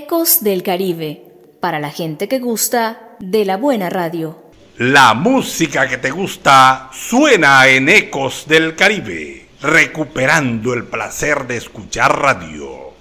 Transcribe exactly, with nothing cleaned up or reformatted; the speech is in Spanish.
Ecos del Caribe, para la gente que gusta de la buena radio. La música que te gusta suena en Ecos del Caribe, recuperando el placer de escuchar radio.